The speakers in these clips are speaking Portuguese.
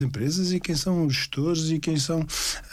empresas e quem são os gestores e quem são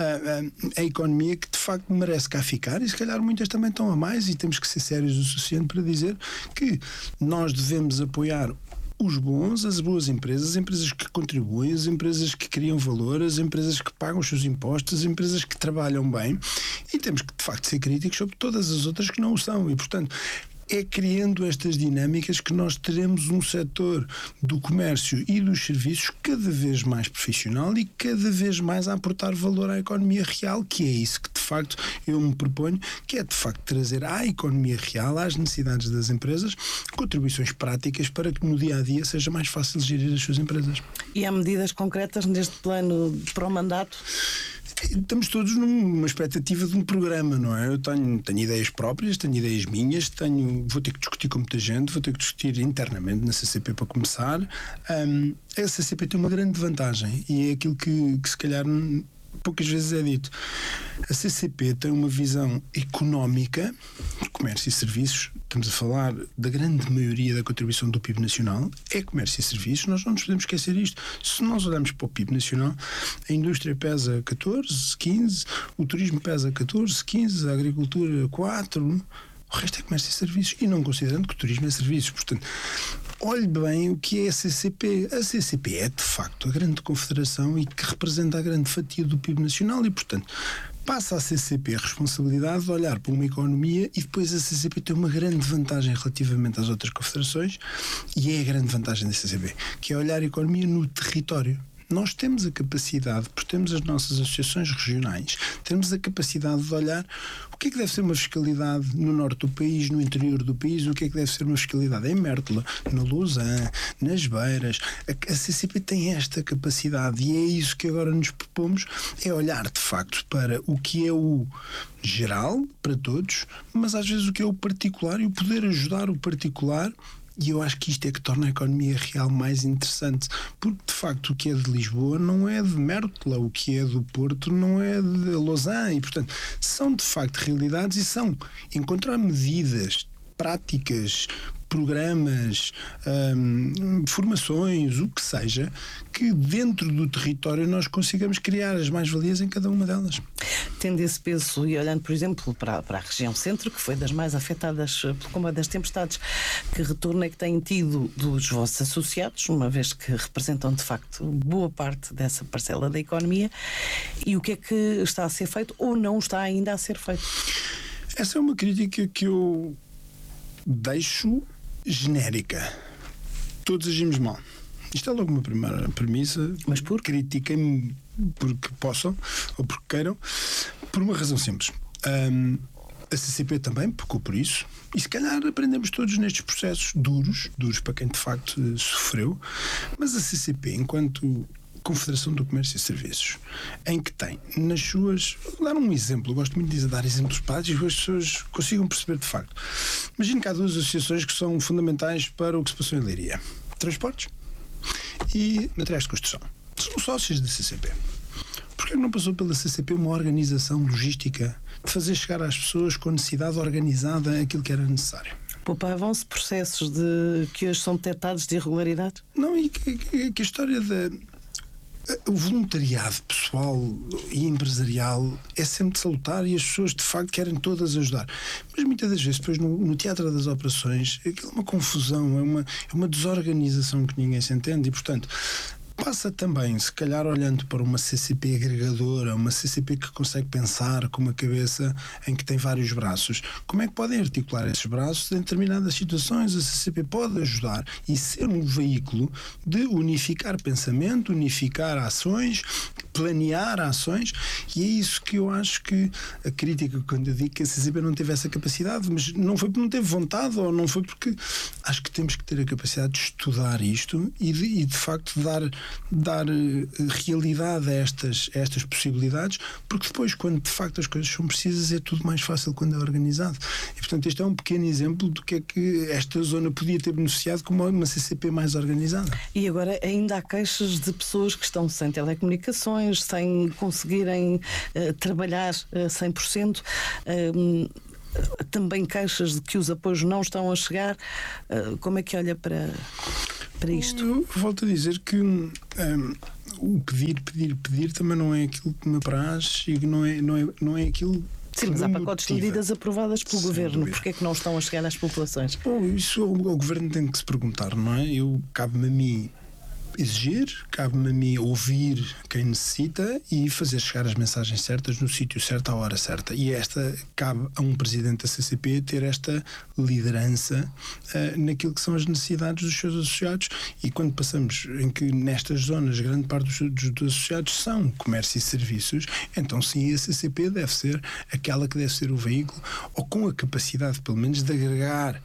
a economia que de facto merece cá ficar, e se calhar muitas também estão a mais, e temos que ser sérios o suficiente para dizer que nós devemos apoiar os bons, as boas empresas, as empresas que contribuem, as empresas que criam valor, as empresas que pagam os seus impostos, as empresas que trabalham bem, e temos que de facto ser críticos sobre todas as outras que não o são, e portanto é criando estas dinâmicas que nós teremos um setor do comércio e dos serviços cada vez mais profissional e cada vez mais a aportar valor à economia real, que é isso que de facto eu me proponho, que é de facto trazer à economia real, às necessidades das empresas, contribuições práticas para que no dia-a-dia seja mais fácil gerir as suas empresas. E há medidas concretas neste plano para o mandato? Estamos todos numa expectativa de um programa, não é? Eu tenho ideias próprias, tenho ideias minhas, vou ter que discutir com muita gente, vou ter que discutir internamente na CCP para começar. A CCP tem uma grande vantagem, e é aquilo que se calhar poucas vezes é dito. A CCP tem uma visão económica, comércio e serviços. Estamos a falar da grande maioria da contribuição do PIB nacional, é comércio e serviços. Nós não nos podemos esquecer isto. Se nós olharmos para o PIB nacional, a indústria pesa 14, 15, o turismo pesa 14, 15, a agricultura 4, o resto é comércio e serviços, e não considerando que o turismo é serviços. Portanto, olhe bem o que é a CCP. A CCP é, de facto, a grande confederação e que representa a grande fatia do PIB nacional e, portanto, passa a CCP a responsabilidade de olhar para uma economia, e depois a CCP tem uma grande vantagem relativamente às outras confederações, e é a grande vantagem da CCP, que é olhar a economia no território. Nós temos a capacidade, porque temos as nossas associações regionais, temos a capacidade de olhar o que é que deve ser uma fiscalidade no norte do país, no interior do país, o que é que deve ser uma fiscalidade em Mértola, na Lousã, nas Beiras. A CCP tem esta capacidade, e é isso que agora nos propomos, é olhar de facto para o que é o geral, para todos, mas às vezes o que é o particular, e o poder ajudar o particular. E eu acho que isto é que torna a economia real mais interessante, porque de facto o que é de Lisboa não é de Mértola, o que é do Porto não é de Lausanne, e portanto são de facto realidades, e são encontrar medidas práticas, programas, formações, o que seja, que dentro do território nós consigamos criar as mais-valias em cada uma delas. Tendo esse peso, e olhando, por exemplo, para a região centro, que foi das mais afetadas pelo combate das tempestades, que retorno é que têm tido dos vossos associados, uma vez que representam de facto boa parte dessa parcela da economia, e o que é que está a ser feito ou não está ainda a ser feito? Essa é uma crítica que eu deixo genérica. Todos agimos mal. Isto é logo uma primeira premissa. Mas por? Critiquem-me porque possam ou porque queiram, por uma razão simples. A CCP também pecou por isso, e se calhar aprendemos todos nestes processos duros para quem de facto sofreu, mas a CCP, enquanto Confederação do Comércio e Serviços, em que tem nas suas... Vou dar um exemplo, eu gosto muito de dar exemplos práticos para as pessoas consigam perceber de facto. Imagino que há duas associações que são fundamentais para o que se passou em Leiria: Transportes e Materiais de Construção. São sócios da CCP. Porquê não passou pela CCP uma organização logística de fazer chegar às pessoas com necessidade organizada aquilo que era necessário? Poupavam-se processos que hoje são detectados de irregularidade? Não, e que a história o voluntariado pessoal e empresarial é sempre salutar, e as pessoas de facto querem todas ajudar, mas muitas das vezes depois no teatro das operações aquilo é uma confusão, é uma desorganização que ninguém se entende, e portanto passa também, se calhar olhando para uma CCP agregadora, uma CCP que consegue pensar com uma cabeça em que tem vários braços, como é que podem articular esses braços em determinadas situações? A CCP pode ajudar e ser um veículo de unificar pensamento, unificar ações, planear ações, e é isso que eu acho que a crítica, quando eu digo que a CCP não teve essa capacidade, mas não foi porque não teve vontade, ou não foi porque acho que temos que ter a capacidade de estudar isto e de facto dar realidade a estas possibilidades, porque depois, quando de facto as coisas são precisas, é tudo mais fácil quando é organizado. E portanto este é um pequeno exemplo do que é que esta zona podia ter beneficiado com uma CCP mais organizada. E agora ainda há queixas de pessoas que estão sem telecomunicações, sem conseguirem trabalhar 100%, também queixas de que os apoios não estão a chegar. Como é que olha para... para isto? Eu volto a dizer que o pedir também não é aquilo que me apraz e que não é aquilo. Sim, mas há pacotes de medidas aprovadas pelo Governo. Porquê é que não estão a chegar às populações? Isso o Governo tem que se perguntar, não é? Cabe-me a mim exigir, cabe-me a mim ouvir quem necessita e fazer chegar as mensagens certas no sítio certo, à hora certa. E cabe a um presidente da CCP ter esta liderança naquilo que são as necessidades dos seus associados. E quando passamos em que nestas zonas grande parte dos associados são comércio e serviços, então sim, a CCP deve ser aquela que deve ser o veículo, ou com a capacidade pelo menos de agregar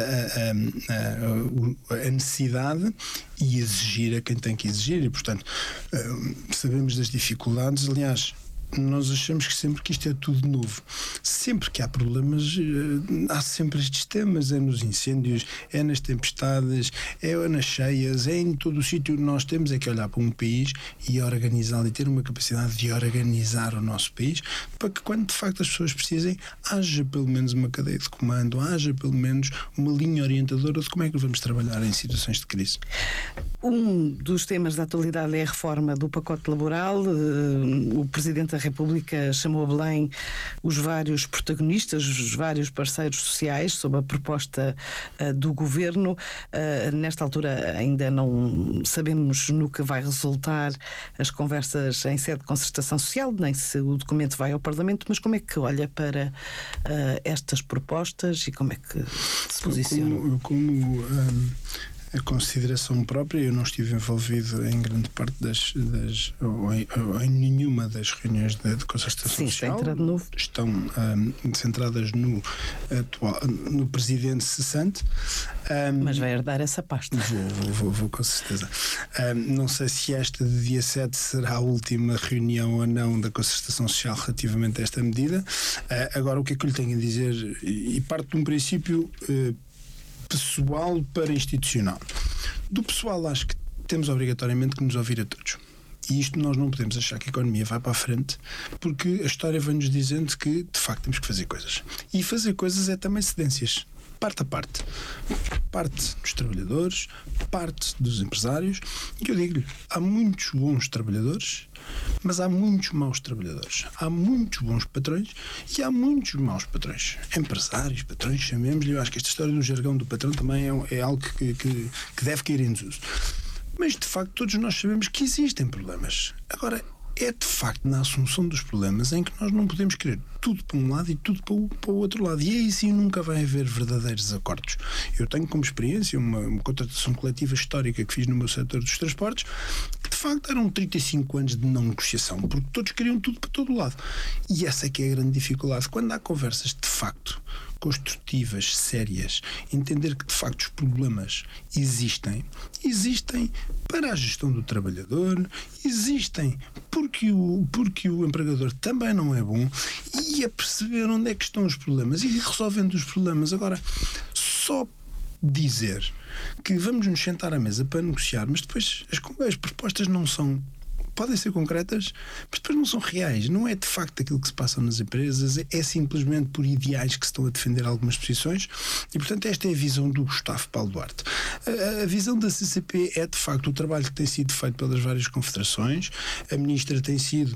a necessidade e exigir a quem tem que exigir. E portanto sabemos das dificuldades. Aliás, nós achamos que sempre que isto é tudo novo, sempre que há problemas, há sempre estes temas, é nos incêndios, é nas tempestades, é nas cheias, é em todo o sítio. Nós temos é que olhar para um país e organizá-lo e ter uma capacidade de organizar o nosso país para que quando de facto as pessoas precisem, haja pelo menos uma cadeia de comando, haja pelo menos uma linha orientadora de como é que vamos trabalhar em situações de crise. Um dos temas da atualidade é a reforma do pacote laboral. O Presidente da República chamou a Belém os vários protagonistas, os vários parceiros sociais sob a proposta do Governo. Nesta altura ainda não sabemos no que vai resultar as conversas em sede de concertação social, nem se o documento vai ao Parlamento, mas como é que olha para estas propostas e como é que se posiciona? A consideração própria, eu não estive envolvido em grande parte ou em nenhuma das reuniões de concertação social. Estão centradas no presidente cessante. Mas vai herdar essa pasta. Vou com certeza. Não sei se esta de dia 7 será a última reunião ou não da concertação social relativamente a esta medida. Agora, o que é que eu lhe tenho a dizer? E parte de um princípio pessoal para institucional. Do pessoal, acho que temos obrigatoriamente que nos ouvir a todos. E isto nós não podemos achar que a economia vai para a frente, porque a história vem-nos dizendo que, de facto, temos que fazer coisas. E fazer coisas é também cedências. Parte a parte. Parte dos trabalhadores, parte dos empresários. E eu digo-lhe, há muitos bons trabalhadores, mas há muitos maus trabalhadores. Há muitos bons patrões e há muitos maus patrões. Empresários, patrões, chamemos-lhe. Eu acho que esta história do jargão do patrão também é algo que deve cair em desuso. Mas, de facto, todos nós sabemos que existem problemas. Agora, é de facto na assunção dos problemas em que nós não podemos querer tudo para um lado e tudo para o outro lado. E aí sim nunca vai haver verdadeiros acordos. Eu tenho como experiência uma contratação coletiva histórica que fiz no meu setor dos transportes, que de facto eram 35 anos de não negociação, porque todos queriam tudo para todo lado. E essa é que é a grande dificuldade. Quando há conversas de facto construtivas, sérias, entender que de facto os problemas existem para a gestão do trabalhador, existem porque o empregador também não é bom, e a perceber onde é que estão os problemas e resolvendo os problemas. Agora, só dizer que vamos nos sentar à mesa para negociar, mas depois as propostas não são, podem ser concretas, mas depois não são reais. Não é de facto aquilo que se passa nas empresas, é simplesmente por ideais que se estão a defender algumas posições. E portanto esta é a visão do Gustavo Paulo Duarte. A visão da CCP é de facto o trabalho que tem sido feito pelas várias confederações. A ministra tem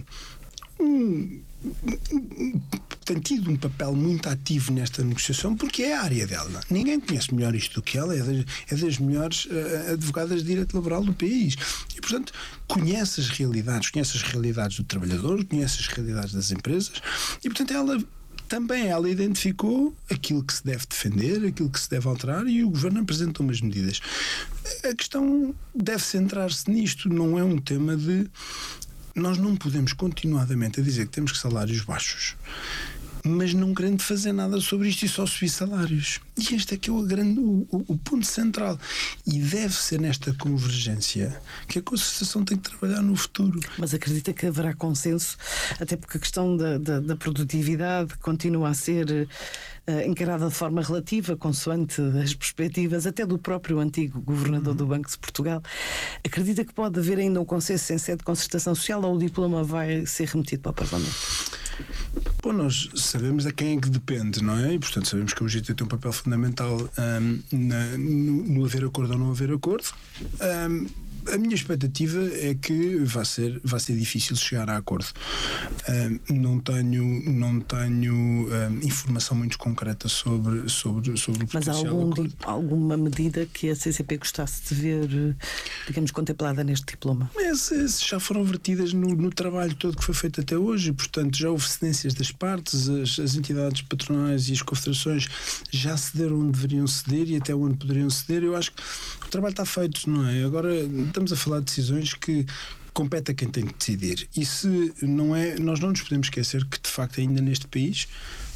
tido um papel muito ativo nesta negociação, porque é a área dela. Ninguém conhece melhor isto do que ela, é das melhores advogadas de direito laboral do país. E, portanto, conhece as realidades do trabalhador, conhece as realidades das empresas, e, portanto, ela identificou aquilo que se deve defender, aquilo que se deve alterar, e o Governo apresentou umas medidas. A questão deve centrar-se nisto, não é um tema de... Nós não podemos continuadamente a dizer que temos que salários baixos, mas não querendo fazer nada sobre isto e só subir salários. E este é que é o ponto central. E deve ser nesta convergência que a concertação tem que trabalhar no futuro. Mas acredita que haverá consenso, até porque a questão da produtividade continua a ser encarada de forma relativa, consoante as perspectivas até do próprio antigo governador do Banco de Portugal. Acredita que pode haver ainda um consenso em sede de concertação social, ou o diploma vai ser remetido para o Parlamento? Bom, nós sabemos a quem é que depende, não é? E, portanto, sabemos que o UGT tem um papel fundamental no haver acordo ou não haver acordo. A minha expectativa é que vai ser difícil chegar a acordo. Não tenho informação muito concreta sobre o potencial acordo. Mas há alguma medida que a CCP gostasse de ver, digamos, contemplada neste diploma? Essas já foram vertidas no trabalho todo que foi feito até hoje. Portanto, já houve cedências das partes, as entidades patronais e as confederações já cederam onde deveriam ceder e até onde poderiam ceder. Eu acho que o trabalho está feito, não é? Agora estamos a falar de decisões que compete a quem tem que decidir. E se não é, nós não nos podemos esquecer que de facto ainda neste país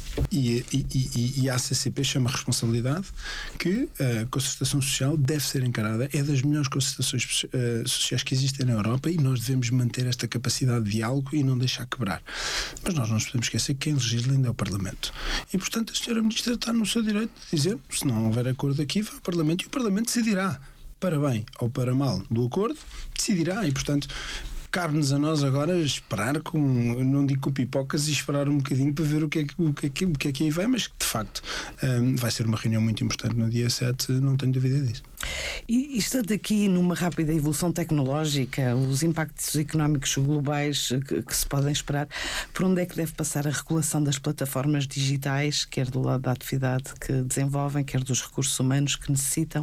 e a CCP chama a responsabilidade que a concertação social deve ser encarada, é das melhores concertações sociais que existem na Europa e nós devemos manter esta capacidade de diálogo e não deixar quebrar. Mas nós não nos podemos esquecer que quem legisla ainda é o Parlamento. E portanto a senhora Ministra está no seu direito de dizer, se não houver acordo aqui, vai ao Parlamento e o Parlamento decidirá, para bem ou para mal do acordo, decidirá e portanto cabe-nos a nós agora esperar não digo com pipocas e esperar um bocadinho para ver o que é que aí vai, mas de facto vai ser uma reunião muito importante no dia 7, não tenho dúvida disso. E estando aqui numa rápida evolução tecnológica, os impactos económicos globais que se podem esperar, por onde é que deve passar a regulação das plataformas digitais, quer do lado da atividade que desenvolvem, quer dos recursos humanos que necessitam?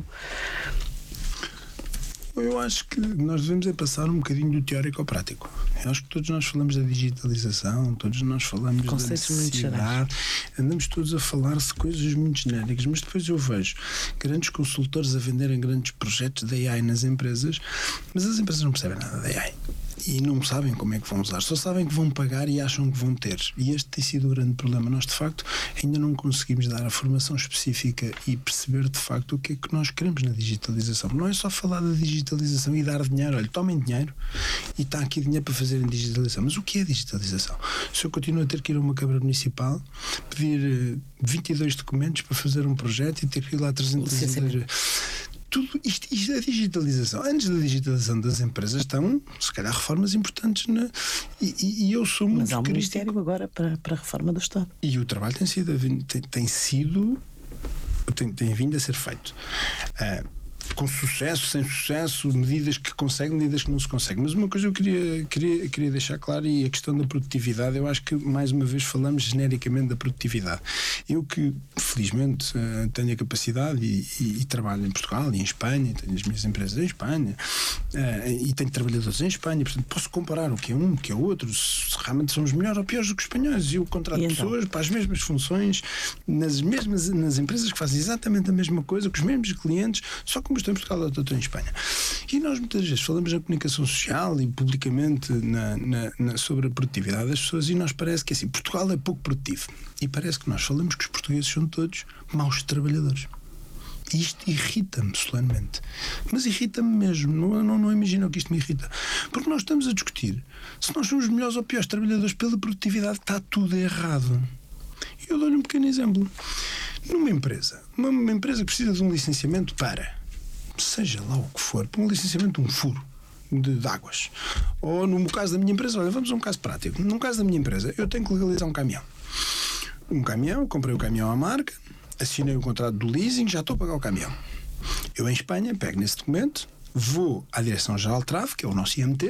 Eu acho que nós devemos passar um bocadinho do teórico ao prático. Eu acho que todos nós falamos da digitalização, todos nós falamos da necessidade, andamos todos a falar de coisas muito genéricas, mas depois eu vejo grandes consultores a venderem grandes projetos de AI nas empresas, mas as empresas não percebem nada de AI. E não sabem como é que vão usar, só sabem que vão pagar e acham que vão ter. E este tem sido o grande problema. Nós, de facto, ainda não conseguimos dar a formação específica e perceber, de facto, o que é que nós queremos na digitalização. Não é só falar da digitalização e dar dinheiro. Olha, tomem dinheiro e está aqui dinheiro para fazerem digitalização. Mas o que é digitalização? Se eu continuo a ter que ir a uma Câmara Municipal, pedir 22 documentos para fazer um projeto e ter que ir lá 300... Tudo isto é digitalização. Antes da digitalização das empresas estão, se calhar, reformas importantes e eu sou muito crítico. Mas há um Ministério agora para a reforma do Estado. E o trabalho tem vindo a ser feito. Com sucesso, sem sucesso, medidas que conseguem, medidas que não se conseguem. Mas uma coisa eu queria deixar claro, e a questão da produtividade, eu acho que mais uma vez falamos genericamente da produtividade. Eu que felizmente tenho a capacidade e trabalho em Portugal e em Espanha, tenho as minhas empresas em Espanha e tenho trabalhadores em Espanha, portanto posso comparar o que é um, o que é outro, se realmente somos melhores ou piores do que os espanhóis. Eu contrato pessoas para as mesmas funções nas empresas que fazem exatamente a mesma coisa, com os mesmos clientes, só que estou em Portugal ou estou em Espanha. E nós muitas vezes falamos na comunicação social e publicamente sobre a produtividade das pessoas e nós parece que assim, Portugal é pouco produtivo. E parece que nós falamos que os portugueses são todos maus trabalhadores. E isto irrita-me solenemente. Mas irrita-me mesmo. Não imagino que isto me irrita. Porque nós estamos a discutir se nós somos melhores ou piores trabalhadores pela produtividade, está tudo errado. E eu dou-lhe um pequeno exemplo. Numa empresa, uma empresa que precisa de um licenciamento para, seja lá o que for, para um licenciamento de um furo de águas. Ou no caso da minha empresa, olha, vamos a um caso prático. No caso da minha empresa, eu tenho que legalizar um caminhão. Comprei o caminhão à marca, assinei o contrato do leasing, já estou a pagar o caminhão. Eu em Espanha pego nesse documento, vou à Direção-Geral de Tráfego, que é o nosso IMT,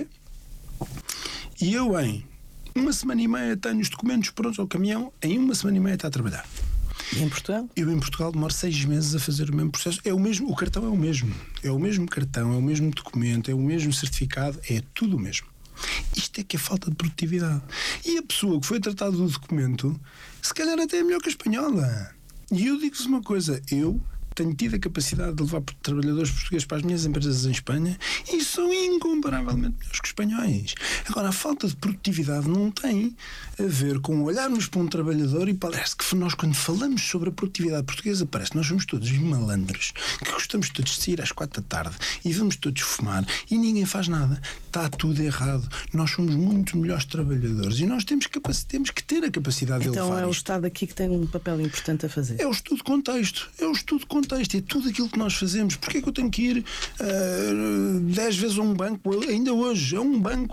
e eu em 1 semana e meia tenho os documentos prontos ao caminhão, em 1 semana e meia está a trabalhar. E em Portugal? Eu em Portugal demoro 6 meses a fazer o mesmo processo. É o mesmo, o cartão é o mesmo. É o mesmo cartão, é o mesmo documento, é o mesmo certificado, é tudo o mesmo. Isto é que é falta de produtividade. E a pessoa que foi tratada do documento, se calhar até é melhor que a espanhola. E eu digo-vos uma coisa, eu tenho tido a capacidade de levar trabalhadores portugueses para as minhas empresas em Espanha e são incomparavelmente melhores que os espanhóis. Agora, a falta de produtividade não tem a ver com olharmos para um trabalhador e parece que nós, quando falamos sobre a produtividade portuguesa, parece que nós somos todos malandros, que gostamos todos de sair às 4 da tarde e vamos todos fumar e ninguém faz nada. Está tudo errado. Nós somos muito melhores trabalhadores e nós temos que ter a capacidade de elevar. Então é o Estado aqui que tem um papel importante a fazer. É o estudo de contexto. É tudo aquilo que nós fazemos. Porquê é que eu tenho que ir 10 vezes a um banco, ainda hoje, a um banco assinar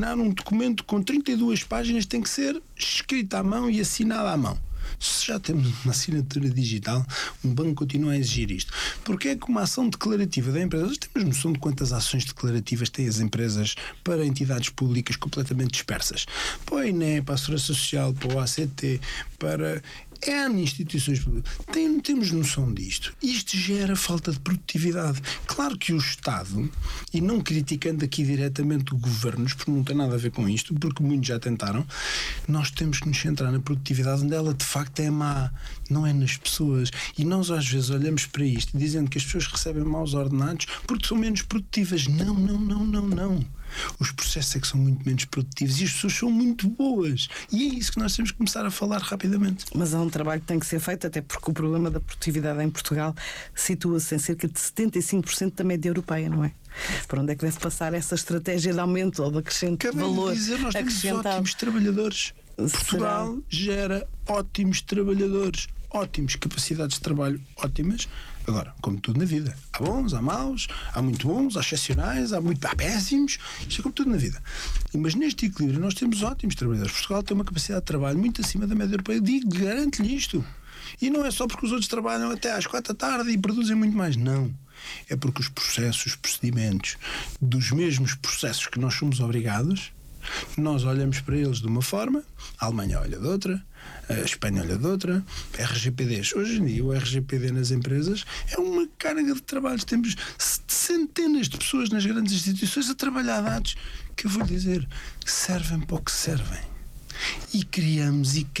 assinar um documento com 32 páginas, tem que ser escrito à mão e assinado à mão. Se já temos uma assinatura digital, um banco continua a exigir isto. Porque é que uma ação declarativa da empresa... Nós temos noção de quantas ações declarativas têm as empresas para entidades públicas completamente dispersas. Para o INE, para a Segurança Social, para o ACT, para... instituições públicas. Temos noção disto. Isto gera falta de produtividade. Claro que o Estado, e não criticando aqui diretamente os governos, porque não tem nada a ver com isto, porque muitos já tentaram, nós temos que nos centrar na produtividade onde ela de facto é má, não é nas pessoas. E nós às vezes olhamos para isto dizendo que as pessoas recebem maus ordenados porque são menos produtivas. Não. Os processos é que são muito menos produtivos e as pessoas são muito boas. E é isso que nós temos que começar a falar rapidamente. Mas há um trabalho que tem que ser feito, até porque o problema da produtividade em Portugal situa-se em cerca de 75% da média europeia, não é? Por onde é que deve passar essa estratégia de aumento ou de acrescente valor? De dizer, nós temos ótimos trabalhadores. Portugal gera ótimos trabalhadores, ótimos capacidades de trabalho, ótimas. Agora, como tudo na vida, há bons, há maus, há muito bons, há excepcionais, há péssimos. Isto é como tudo na vida. Mas neste equilíbrio nós temos ótimos trabalhadores. Portugal tem uma capacidade de trabalho muito acima da média europeia. Garanto-lhe isto. E não é só porque os outros trabalham até às 4 da tarde e produzem muito mais. Não. É porque os processos, os procedimentos dos mesmos processos que nós somos obrigados, nós olhamos para eles de uma forma, a Alemanha olha de outra, a Espanha olha de outra, RGPDs. Hoje em dia o RGPD nas empresas é uma carga de trabalho. Temos centenas de pessoas nas grandes instituições a trabalhar dados que eu vou dizer, servem para o que servem. E criamos. E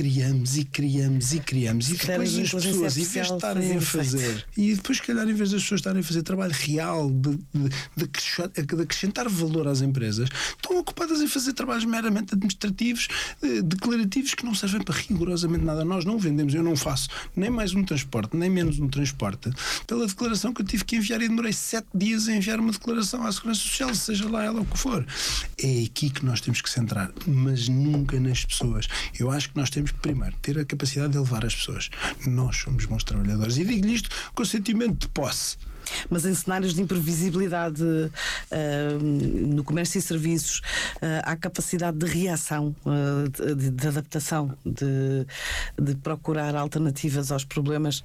depois as pessoas, em vez de estarem a fazer, e depois, se calhar, em vez das pessoas estarem a fazer trabalho real de acrescentar valor às empresas, estão ocupadas em fazer trabalhos meramente administrativos, declarativos, que não servem para rigorosamente nada. Nós não vendemos, eu não faço nem mais um transporte, nem menos um transporte, pela declaração que eu tive que enviar, e demorei 7 dias a enviar uma declaração à Segurança Social, seja lá ela o que for. É aqui que nós temos que centrar, mas nunca nas pessoas. Eu acho que nós temos que, primeiro, ter a capacidade de elevar as pessoas. Nós somos bons trabalhadores. E digo-lhe isto com sentimento de posse. Mas em cenários de imprevisibilidade no comércio e serviços, há capacidade de reação, de adaptação, de procurar alternativas aos problemas?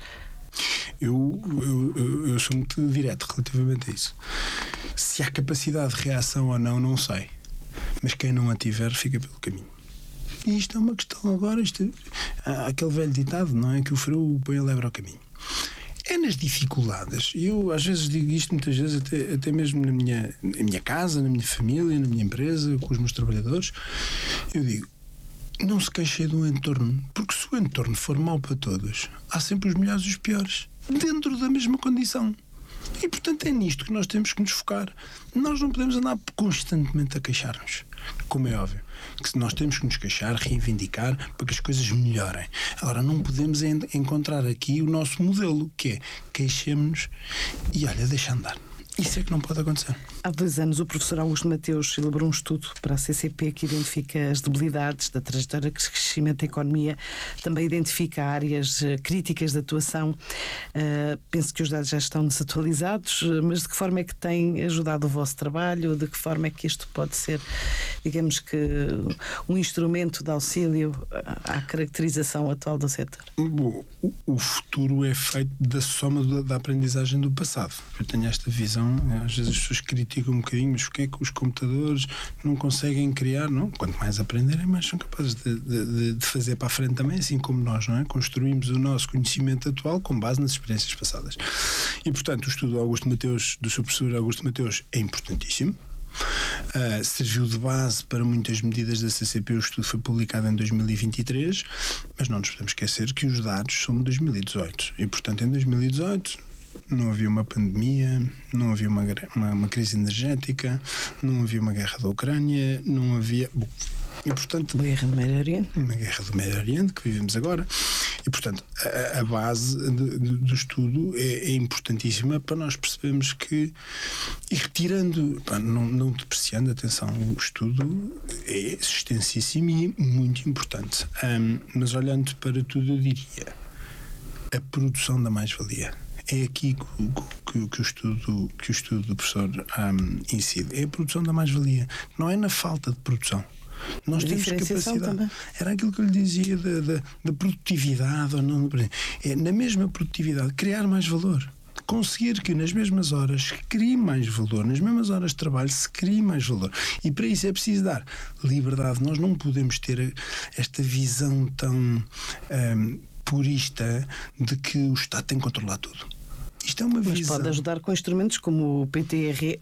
Eu sou muito direto relativamente a isso. Se há capacidade de reação ou não, não sei. Mas quem não a tiver, fica pelo caminho. E isto é uma questão agora, há aquele velho ditado, não é? Que o freio põe a lebre ao caminho. É nas dificuldades. Eu às vezes digo isto, muitas vezes até mesmo na minha casa, na minha família, na minha empresa, com os meus trabalhadores. Eu digo, não se queixem do entorno, porque se o entorno for mau para todos, há sempre os melhores e os piores, dentro da mesma condição. E portanto é nisto que nós temos que nos focar. Nós não podemos andar constantemente a queixar-nos, como é óbvio, que nós temos que nos queixar, reivindicar para que as coisas melhorem. Agora, não podemos encontrar aqui o nosso modelo, que é queixemos-nos e olha, deixa andar. Isso é que não pode acontecer. Há 2 anos o professor Augusto Mateus elaborou um estudo para a CCP que identifica as debilidades da trajetória de crescimento da economia, também identifica áreas críticas de atuação. Penso que os dados já estão desatualizados, mas de que forma é que tem ajudado o vosso trabalho? De que forma é que isto pode ser, digamos que, um instrumento de auxílio à caracterização atual do setor? Bom, o futuro é feito da soma da aprendizagem do passado. Eu tenho esta visão. Às vezes as pessoas criticam um bocadinho, mas porque é que os computadores não conseguem criar? Não? Quanto mais aprenderem, mais são capazes de fazer para a frente também, assim como nós, não é? Construímos o nosso conhecimento atual com base nas experiências passadas. E, portanto, o estudo do seu professor Augusto Mateus é importantíssimo. Serviu de base para muitas medidas da CCP. O estudo foi publicado em 2023, mas não nos podemos esquecer que os dados são de 2018 e, portanto, em 2018 não havia uma pandemia, não havia uma crise energética, não havia uma guerra da Ucrânia, não havia... Bom, e, portanto, uma guerra do Médio Oriente. Uma guerra do Médio Oriente que vivemos agora. E, portanto, a base do estudo é importantíssima para nós percebermos que, e retirando, não depreciando, atenção, o estudo é extensíssimo e muito importante. Mas olhando para tudo, eu diria, a produção da mais-valia É aqui que o estudo do professor incide. É a produção da mais-valia. Não é na falta de produção. Nós temos capacidade. Também. Era aquilo que eu lhe dizia da produtividade ou não. É na mesma produtividade criar mais valor. Conseguir que nas mesmas horas se crie mais valor, nas mesmas horas de trabalho se crie mais valor. E para isso é preciso dar liberdade. Nós não podemos ter esta visão tão purista de que o Estado tem que controlar tudo. Isto é uma visão. Mas pode ajudar com instrumentos como o PTRR,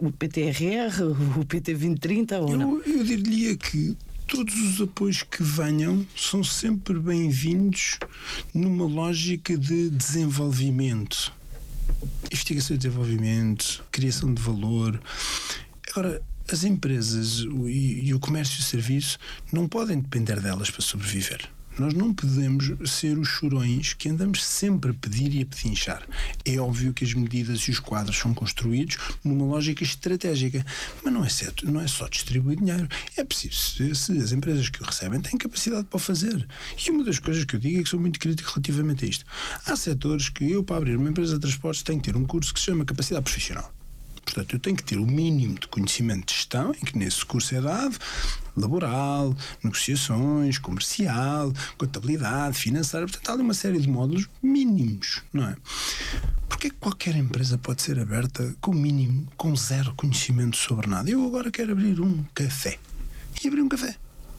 o PT 2030 ou não? Eu diria que todos os apoios que venham são sempre bem-vindos numa lógica de desenvolvimento. Investigação e desenvolvimento, criação de valor. Agora, as empresas e o comércio e o serviço não podem depender delas para sobreviver. Nós não podemos ser os chorões que andamos sempre a pedir e a pedinchar. É óbvio que as medidas e os quadros são construídos numa lógica estratégica, mas não é só distribuir dinheiro. É preciso, se as empresas que o recebem têm capacidade para o fazer. E uma das coisas que eu digo é que sou muito crítico relativamente a isto. Há setores que eu, para abrir uma empresa de transportes, tenho que ter um curso que se chama capacidade profissional. Portanto, eu tenho que ter o mínimo de conhecimento de gestão, em que nesse curso é dado laboral, negociações, comercial, contabilidade, financeira. Portanto, há ali uma série de módulos mínimos, não é? Porque é que qualquer empresa pode ser aberta com mínimo, com zero conhecimento sobre nada? Eu agora quero abrir um café. E abrir um café.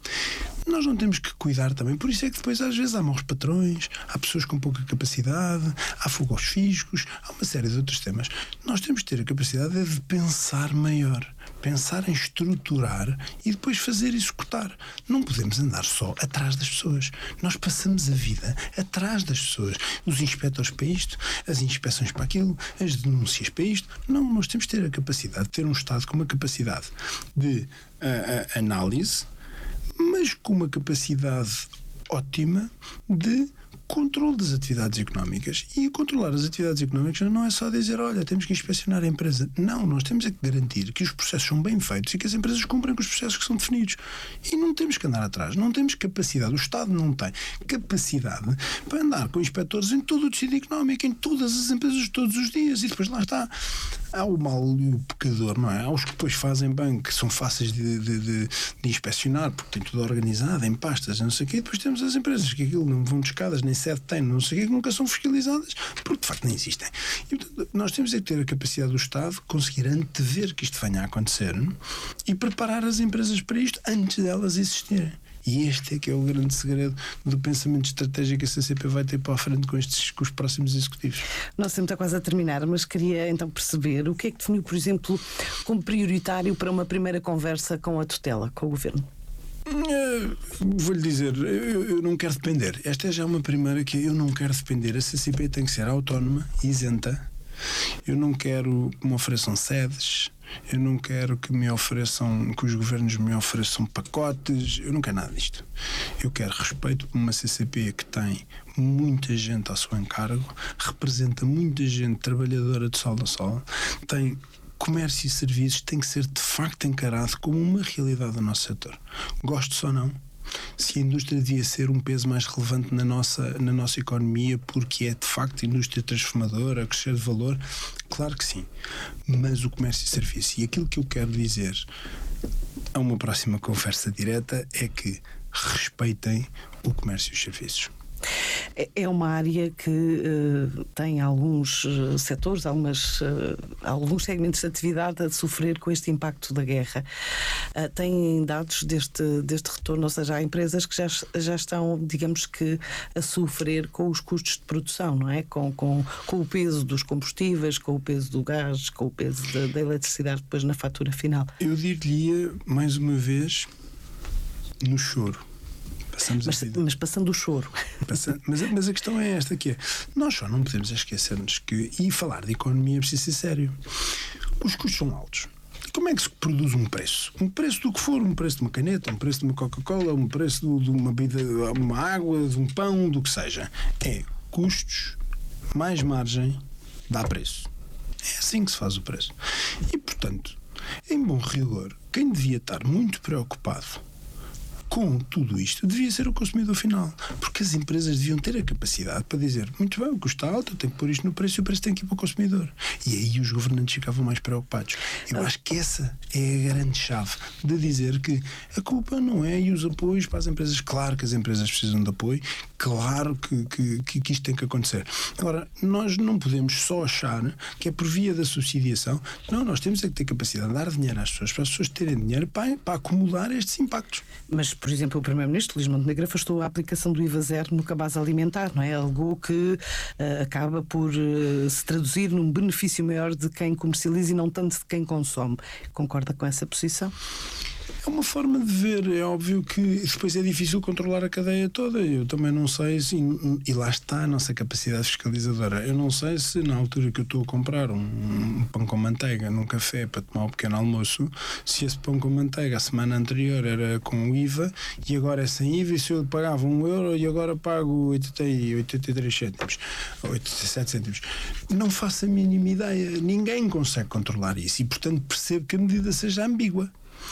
Nós não temos que cuidar também. Por isso é que depois às vezes há maus patrões, há pessoas com pouca capacidade, há fogo aos fiscos, há uma série de outros temas. Nós temos que ter a capacidade de pensar maior, pensar em estruturar e depois fazer executar. Não podemos andar só atrás das pessoas. Nós passamos a vida atrás das pessoas. Os inspectores para isto, as inspeções para aquilo, as denúncias para isto. Não, nós temos que ter a capacidade de ter um Estado com uma capacidade de análise, mas com uma capacidade ótima de controle das atividades económicas. E controlar as atividades económicas não é só dizer, olha, temos que inspecionar a empresa. Não, nós temos é que garantir que os processos são bem feitos e que as empresas cumprem com os processos que são definidos. E não temos que andar atrás, não temos capacidade, o Estado não tem capacidade para andar com inspectores em todo o tecido económico, em todas as empresas todos os dias. E depois lá está. Há o mal e o pecador, não é? Há os que depois fazem bem, que são fáceis de inspecionar, porque tem tudo organizado em pastas, não sei o quê. E depois temos as empresas que aquilo não vão de escadas, nem sede têm, não sei o quê, que nunca são fiscalizadas, porque de facto nem existem. E portanto, nós temos é que ter a capacidade do Estado conseguir antever que isto venha a acontecer, não? E preparar as empresas para isto antes delas existirem. E este é que é o grande segredo do pensamento estratégico que a CCP vai ter para a frente com os próximos executivos. Nosso tempo está quase a terminar, mas queria então perceber o que é que definiu, por exemplo, como prioritário para uma primeira conversa com a tutela, com o Governo? Vou-lhe dizer, eu não quero depender. Esta é já uma primeira que eu não quero depender. A CCP tem que ser autónoma, isenta. Eu não quero que me ofereçam sedes. Eu não quero que os governos me ofereçam pacotes. Eu não quero nada disto. Eu quero respeito por uma CCP que tem muita gente ao seu encargo, representa muita gente trabalhadora de sol a sol, tem comércio e serviços, tem que ser de facto encarado como uma realidade do nosso setor. Gosto ou não, se a indústria devia ser um peso mais relevante na nossa economia, porque é de facto indústria transformadora, a crescer de valor, claro que sim. Mas o comércio e serviço, e aquilo que eu quero dizer a uma próxima conversa direta, é que respeitem o comércio e os serviços. É uma área que tem alguns setores, alguns segmentos de atividade a sofrer com este impacto da guerra. Tem dados deste retorno, ou seja, há empresas que já estão, digamos que, a sofrer com os custos de produção, não é? Com o peso dos combustíveis, com o peso do gás, com o peso da eletricidade depois na fatura final. Eu diria, mais uma no choro. Mas passando o choro. Mas a questão é esta, que é, nós só não podemos esquecer-nos que, e falar de economia precisa ser sério, os custos são altos. E como é que se produz um preço? Um preço do que for, um preço de uma caneta, um preço de uma Coca-Cola, um preço de uma bebida, uma água, de um pão, do que seja. É custos mais margem dá preço. É assim que se faz o preço. E, portanto, em bom rigor, quem devia estar muito preocupado com tudo isto devia ser o consumidor final, porque as empresas deviam ter a capacidade para dizer, muito bem, o custo está alto, eu tenho que pôr isto no preço e o preço tem que ir para o consumidor. E aí os governantes ficavam mais preocupados. Eu acho que essa é a grande chave de dizer que a culpa não é, e os apoios para as empresas, claro que as empresas precisam de apoio, claro que isto tem que acontecer. Agora, nós não podemos só achar que é por via da subsidiação. Não, nós temos é que ter capacidade de dar dinheiro às pessoas, para as pessoas terem dinheiro para acumular estes impactos. Mas, por exemplo, o Primeiro-Ministro Luís Montenegro afastou a aplicação do IVA zero no cabaz alimentar, não é? Algo que acaba por se traduzir num benefício maior de quem comercializa e não tanto de quem consome. Concorda com essa posição? É uma forma de ver, é óbvio que depois é difícil controlar a cadeia toda. Eu também não sei se, e lá está a nossa capacidade fiscalizadora. Eu não sei se na altura que eu estou a comprar um pão com manteiga num café para tomar um pequeno almoço, se esse pão com manteiga a semana anterior era com IVA e agora é sem IVA, e se eu pagava €1 e agora pago 83 cêntimos, 87 cêntimos. Não faço a mínima ideia. Ninguém consegue controlar isso e, portanto, percebo que a medida seja ambígua.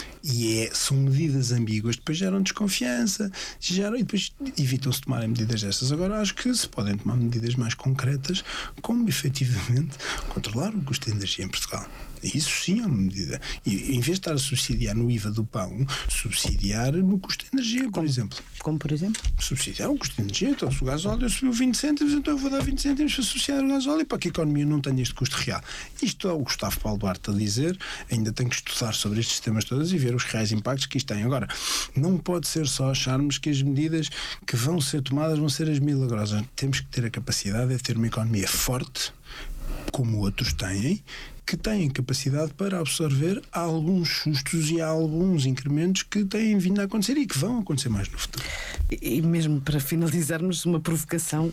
E são medidas ambíguas, depois geram desconfiança, e depois evitam-se tomarem medidas destas. Agora acho que se podem tomar medidas mais concretas, como efetivamente controlar o custo de energia em Portugal. Isso sim é uma medida. E em vez de estar a subsidiar no IVA do pão, subsidiar no custo de energia, por exemplo. Como por exemplo? Subsidiar o custo de energia. Então, se o gasóleo subiu 20 cêntimos, então eu vou dar 20 cêntimos para subsidiar o gasóleo para que a economia não tenha este custo real. Isto é o Gustavo Paulo Duarte a dizer. Ainda tenho que estudar sobre estes temas todos e ver os reais impactos que isto tem. Agora, não pode ser só acharmos que as medidas que vão ser tomadas vão ser as milagrosas. Temos que ter a capacidade de ter uma economia forte, como outros têm, que têm capacidade para absorver alguns sustos e alguns incrementos que têm vindo a acontecer e que vão acontecer mais no futuro. E mesmo para finalizarmos, uma provocação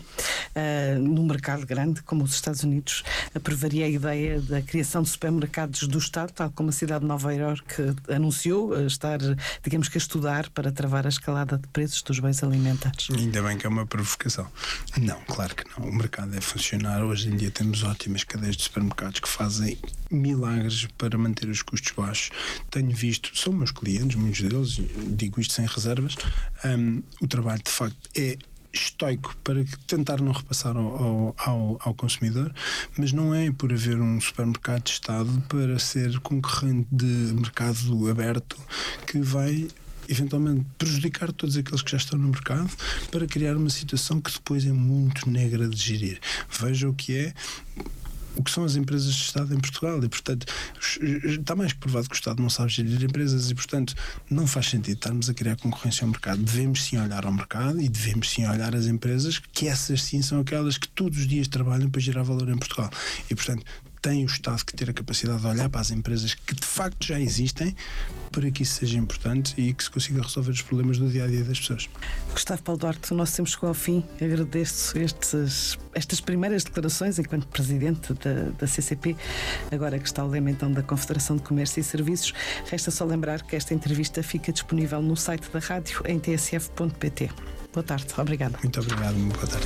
num mercado grande como os Estados Unidos, aprovaria a ideia da criação de supermercados do Estado, tal como a cidade de Nova Iorque anunciou estar, digamos que a estudar para travar a escalada de preços dos bens alimentares. Ainda bem que é uma provocação. Não, claro que não. O mercado deve funcionar. Hoje em dia temos ótimas cadeias de supermercados que fazem milagres para manter os custos baixos. Tenho visto, são meus clientes, muitos deles, digo isto sem reservas, o trabalho de facto é estoico para tentar não repassar ao consumidor, mas não é por haver um supermercado de Estado para ser concorrente de mercado aberto que vai eventualmente prejudicar todos aqueles que já estão no mercado para criar uma situação que depois é muito negra de gerir. Veja o que são as empresas de Estado em Portugal e, portanto, está mais que provado que o Estado não sabe gerir empresas e, portanto, não faz sentido estarmos a criar concorrência ao mercado. Devemos sim olhar ao mercado e devemos sim olhar às empresas, que essas sim são aquelas que todos os dias trabalham para gerar valor em Portugal. E, portanto, tem o Estado que ter a capacidade de olhar para as empresas que de facto já existem para que isso seja importante e que se consiga resolver os problemas do dia-a-dia das pessoas. Gustavo Paulo Duarte, o nosso tempo chegou ao fim. Agradeço estas primeiras declarações enquanto Presidente da CCP, agora que está o lema então da Confederação de Comércio e Serviços. Resta só lembrar que esta entrevista fica disponível no site da rádio em tsf.pt. Boa tarde, obrigada. Muito obrigado, boa tarde.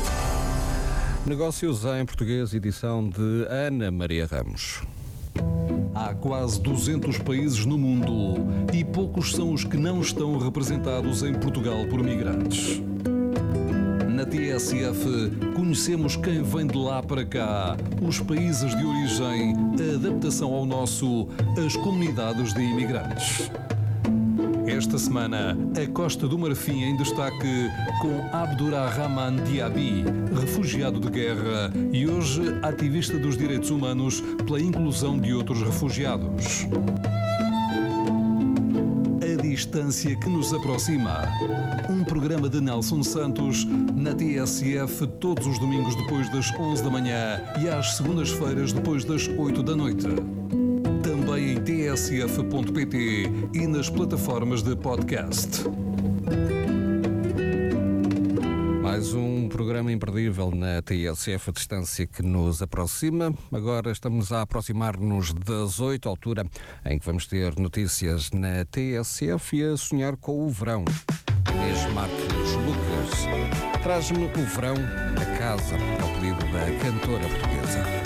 Negócios em Português, edição de Ana Maria Ramos. Há quase 200 países no mundo e poucos são os que não estão representados em Portugal por migrantes. Na TSF, conhecemos quem vem de lá para cá, os países de origem, a adaptação ao nosso, as comunidades de imigrantes. Esta semana, a Costa do Marfim em destaque com Abdurrahman Diaby, refugiado de guerra e hoje ativista dos direitos humanos pela inclusão de outros refugiados. A distância que nos aproxima. Um programa de Nelson Santos na TSF todos os domingos depois das 11 da manhã e às segundas-feiras depois das 8 da noite. Também em tsf.pt e nas plataformas de podcast. Mais um programa imperdível na TSF, a distância que nos aproxima. Agora estamos a aproximar-nos das 8, altura em que vamos ter notícias na TSF e a sonhar com o verão. Inês Marques Lucas traz-me o verão a casa, ao pedido da cantora portuguesa.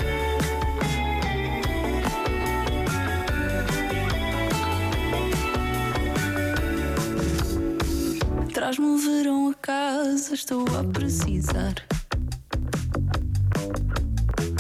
Traz-me o verão a casa, estou a precisar.